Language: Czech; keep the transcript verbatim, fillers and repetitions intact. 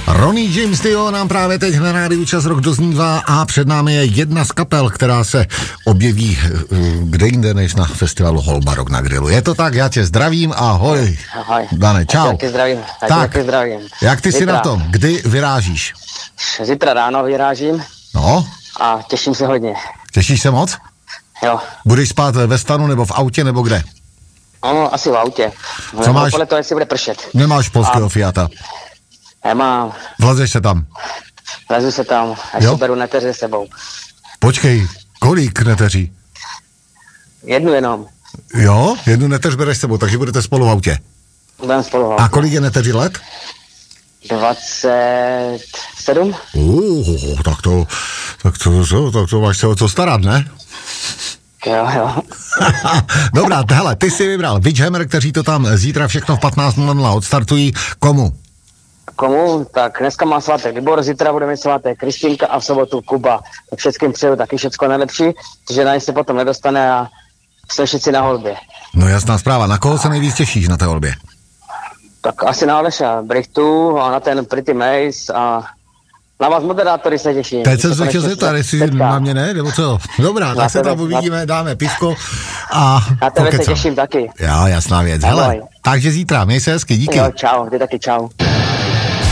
Ronnie James Dio nám právě teď na rádiu Čas rok doznívá a před námi je jedna z kapel, která se objeví kde jinde než na festivalu Holba Rock na Grilu. Je to tak, já tě zdravím, ahoj. Ahoj. Dane, čau. Já tě taky zdravím. Já tak, tě taky zdravím. Jak ty jsi Zítra. na tom? Kdy vyrážíš? Zítra ráno vyrážím. No. A těším se hodně. Těšíš se moc? Jo. Budeš spát ve stanu nebo v autě nebo kde? No, asi v autě. Co máš? Podle toho, jestli bude pršet. Nemáš polského a... Fiata. Nemám. Vlezeš se tam? Vlezu se tam, až si beru neteře s sebou. Počkej, kolik neteří? Jednu jenom. Jo, jednu neteř bereš s sebou, takže budete spolu v autě. Budeme spolu v autě. A kolik je neteří let? dvacet sedm. Uh, tak to, tak to, to, tak to máš se o co starat, ne? Jo, jo. Dobrá, hele, ty jsi vybral Witchhammer, kteří to tam zítra všechno v patnáct nula nula odstartují. Komu? Komu? Tak dneska má svátek Libor, zítra bude mít svátek Kristýnka a v sobotu Kuba. Tak všetkým přeju taky všecko nejlepší, že na ně se potom nedostane a jsme všichni na holbě. No jasná zpráva, na koho se nejvíc těšíš na té holbě? Tak asi na Aleša Brichtu a na ten Pretty Mace a na vás moderátory se těším. Teď jsem se chtěl zeptat, jestli na mě ne, nebo co? Dobrá, na tak se tam uvidíme, na... dáme pivko a na tebe pokecám. se těším taky. Jo, jasná věc. Hele, takže zítra, měj se hezky, díky. Jo, čau, ty taky čau.